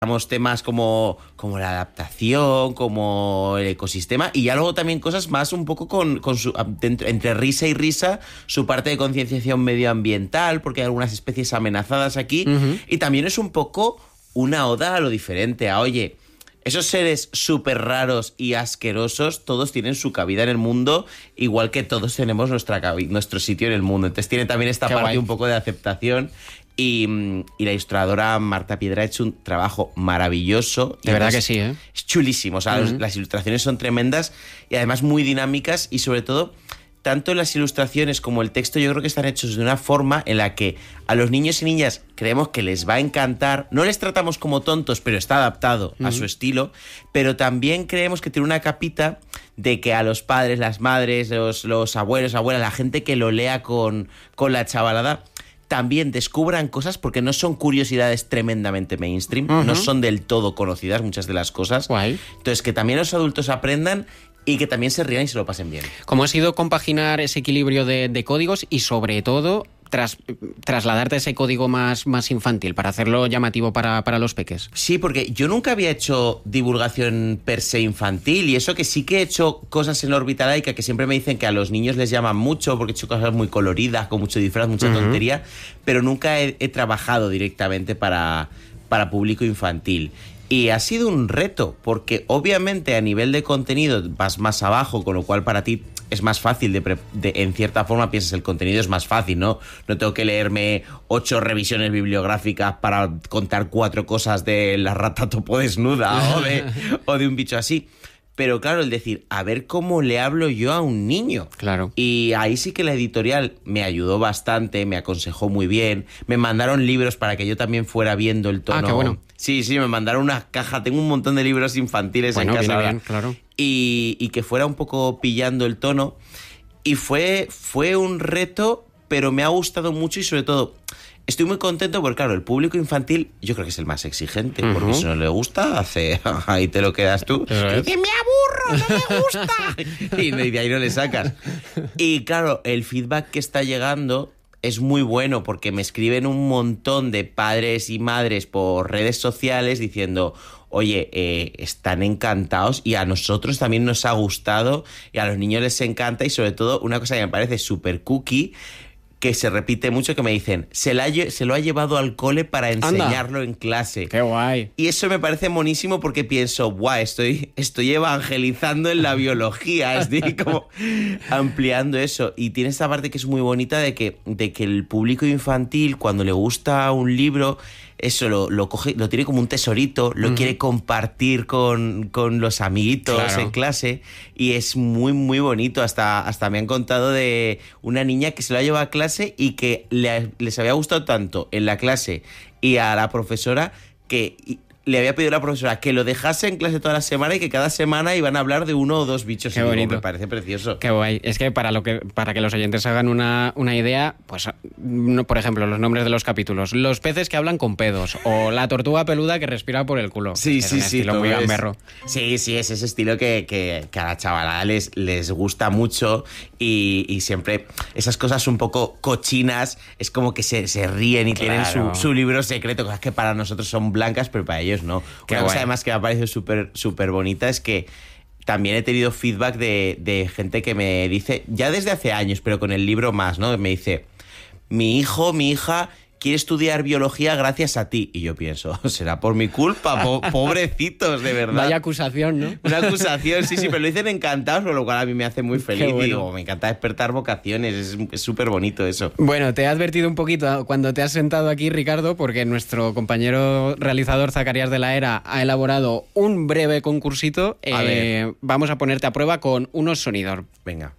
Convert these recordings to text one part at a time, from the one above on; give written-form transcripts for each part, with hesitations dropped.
temas como la adaptación, como el ecosistema, y ya luego también cosas más un poco entre risa y risa, su parte de concienciación medioambiental, porque hay algunas especies amenazadas aquí, y también es un poco una oda a lo diferente, a oye, esos seres súper raros y asquerosos, todos tienen su cabida en el mundo, igual que todos tenemos nuestro sitio en el mundo. Entonces tiene también esta Qué parte guay. un poco de aceptación. Y la ilustradora Marta Piedra ha hecho un trabajo maravilloso. De verdad que sí, ¿eh? Es chulísimo. O sea, las ilustraciones son tremendas y además muy dinámicas, y sobre todo, tanto las ilustraciones como el texto, yo creo que están hechos de una forma en la que a los niños y niñas creemos que les va a encantar. No les tratamos como tontos, pero está adaptado a su estilo. Pero también creemos que tiene una capita de que a los padres, las madres, los abuelos, abuelas, la gente que lo lea con la chavalada, también descubran cosas, porque no son curiosidades tremendamente mainstream, no son del todo conocidas muchas de las cosas. Guay. Entonces, que también los adultos aprendan y que también se rían y se lo pasen bien. ¿Cómo ha sido compaginar ese equilibrio de códigos y, sobre todo, trasladarte ese código más infantil para hacerlo llamativo para los peques? Sí, porque yo nunca había hecho divulgación per se infantil, y eso que sí que he hecho cosas en la órbita laica que siempre me dicen que a los niños les llaman mucho, porque he hecho cosas muy coloridas, con mucho disfraz, mucha tontería, pero nunca he trabajado directamente para público infantil. Y ha sido un reto, porque obviamente a nivel de contenido vas más abajo, con lo cual para ti es más fácil, en cierta forma piensas el contenido es más fácil, ¿no? No tengo que leerme 8 revisiones bibliográficas para contar 4 cosas de la rata topo desnuda o de un bicho así. Pero claro, el decir, a ver cómo le hablo yo a un niño. Claro. Y ahí sí que la editorial me ayudó bastante, me aconsejó muy bien. Me mandaron libros para que yo también fuera viendo el tono. Ah, qué bueno. Sí, me mandaron una caja. Tengo un montón de libros infantiles en casa. Bien, claro. Y que fuera un poco pillando el tono. Y fue un reto, pero me ha gustado mucho, y sobre todo estoy muy contento porque, claro, el público infantil yo creo que es el más exigente, porque si no le gusta, ahí te lo quedas tú. Y dice, me aburro, no me gusta. y de ahí no le sacas. Y claro, el feedback que está llegando es muy bueno, porque me escriben un montón de padres y madres por redes sociales diciendo, oye, están encantados, y a nosotros también nos ha gustado, y a los niños les encanta, y sobre todo una cosa que me parece súper cookie, que se repite mucho, que me dicen, se lo ha llevado al cole para enseñarlo en clase. ¡Qué guay! Y eso me parece monísimo, porque pienso, guau, estoy evangelizando en la biología, estoy como ampliando eso. Y tiene esta parte que es muy bonita de que el público infantil, cuando le gusta un libro, eso lo coge, lo tiene como un tesorito, lo quiere compartir con los amiguitos en clase, y es muy, muy bonito. Hasta me han contado de una niña que se lo ha llevado a clase y que les había gustado tanto en la clase y a la profesora que le había pedido a la profesora que lo dejase en clase toda la semana, y que cada semana iban a hablar de 1 o 2 bichos. Qué bonito. Me parece precioso. Qué guay. Es que para que los oyentes hagan una idea, pues, por ejemplo, los nombres de los capítulos. Los peces que hablan con pedos, o la tortuga peluda que respira por el culo. Sí, es un estilo muy gamberro. Sí, es ese estilo que a la chavalada les gusta mucho, y siempre esas cosas un poco cochinas, es como que se ríen y tienen su libro secreto, cosas que para nosotros son blancas, pero para ellos no. Una cosa además que me ha parecido súper bonita es que también he tenido feedback de gente que me dice, ya desde hace años, pero con el libro más, ¿no? Me dice, mi hija quiere estudiar biología gracias a ti. Y yo pienso, será por mi culpa, pobrecitos, de verdad. Vaya acusación, ¿no? Una acusación, sí, pero lo dicen encantados, por lo cual a mí me hace muy feliz. Qué bueno. Digo, me encanta despertar vocaciones, es súper bonito eso. Bueno, te he advertido un poquito cuando te has sentado aquí, Ricardo, porque nuestro compañero realizador Zacarías de la Era ha elaborado un breve concursito. A ver. Vamos a ponerte a prueba con unos sonidos. Venga.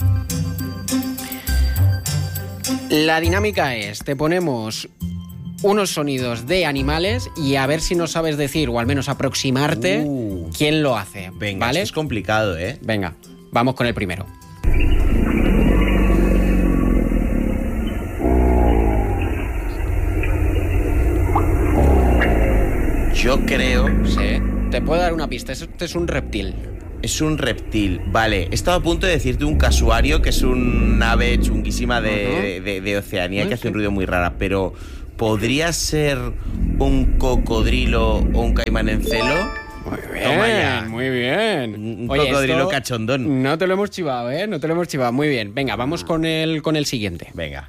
La dinámica es, te ponemos unos sonidos de animales y a ver si no sabes decir, o al menos aproximarte, quién lo hace. Venga, ¿vale? esto es complicado, ¿eh? Venga, vamos con el primero. Yo creo... Sí, te puedo dar una pista, este es un reptil. Es un reptil. Vale, he estado a punto de decirte un casuario, que es un ave chunguísima de Oceanía, que hace un ruido muy raro, pero ¿podría ser un cocodrilo o un caimán en celo? Muy bien, Toma ya. muy bien. Un Oye, cocodrilo esto cachondón. No te lo hemos chivado, ¿eh? No te lo hemos chivado. Muy bien. Venga, vamos con el siguiente. Venga.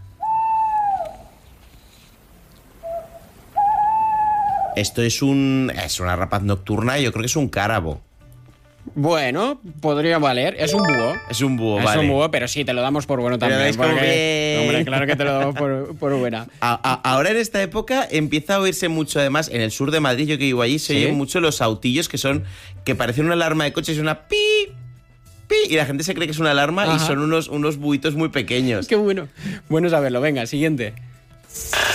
Esto es una rapaz nocturna, yo creo que es un cárabo. Bueno, podría valer. Es un búho. Es un búho, Es vale. un búho, pero sí, te lo damos por bueno también. dais como bien. Hombre, claro que te lo damos por buena. Ahora en esta época empieza a oírse mucho, además, en el sur de Madrid, yo que vivo allí, se ¿Sí? oyen mucho los autillos que parecen una alarma de coche, es una pi, pi, y la gente se cree que es una alarma. Ajá. Y son unos buitos muy pequeños. Qué bueno. Bueno saberlo. Venga, siguiente.